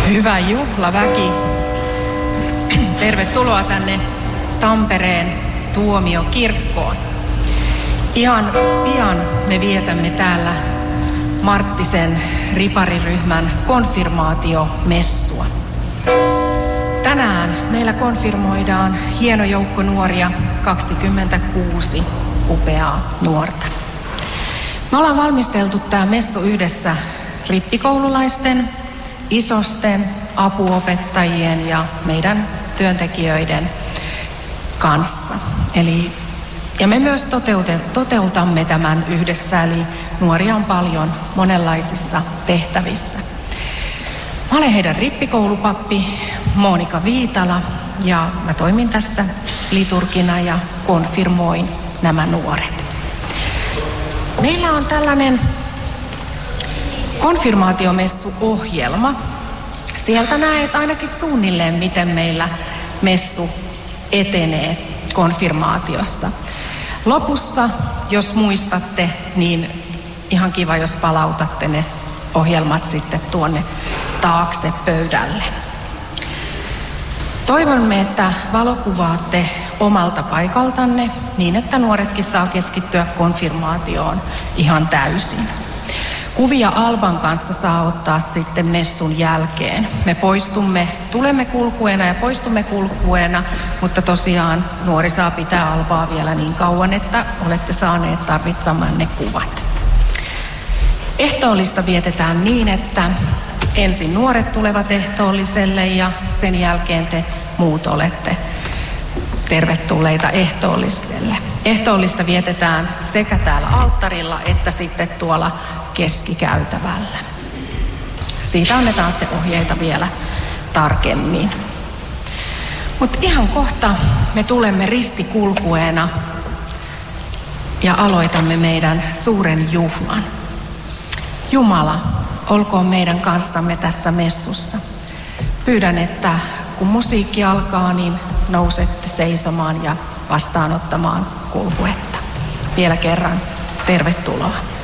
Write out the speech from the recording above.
Hyvä juhlaväki. Tervetuloa tänne Tampereen Tuomiokirkkoon. Ihan pian me vietämme täällä Marttisen ripariryhmän konfirmaatiomessua. Tänään meillä konfirmoidaan hieno joukko nuoria, 26 upeaa nuorta. Me ollaan valmisteltu tämä messu yhdessä rippikoululaisten, isosten, apuopettajien ja meidän työntekijöiden kanssa. Ja me myös toteutamme tämän yhdessä, eli nuoria on paljon monenlaisissa tehtävissä. Mä olen heidän rippikoulupappi Monika Viitala ja mä toimin tässä liturgina ja konfirmoin nämä nuoret. Meillä on tällainen konfirmaatiomessuohjelma. Sieltä näet ainakin suunnilleen, miten meillä messu etenee konfirmaatiossa. Lopussa, jos muistatte, niin ihan kiva, jos palautatte ne ohjelmat sitten tuonne taakse pöydälle. Toivomme, että valokuvaatte omalta paikaltanne niin, että nuoretkin saa keskittyä konfirmaatioon ihan täysin. Kuvia Alban kanssa saa ottaa sitten messun jälkeen. Me tulemme kulkueena ja poistumme kulkueena, mutta tosiaan nuori saa pitää Albaa vielä niin kauan, että olette saaneet tarvitsemanne kuvat. Ehtoollista vietetään niin, että ensin nuoret tulevat ehtoolliselle ja sen jälkeen te muut olette tervetulleita ehtoolliselle. Ehtoollista vietetään sekä täällä alttarilla että sitten tuolla keskikäytävällä. Siitä annetaan sitten ohjeita vielä tarkemmin. Mutta ihan kohta me tulemme ristikulkueena ja aloitamme meidän suuren juhlan. Jumala, olkoon meidän kanssamme tässä messussa. Pyydän, että kun musiikki alkaa, niin nousette seisomaan ja vastaanottamaan kulkuetta. Vielä kerran tervetuloa.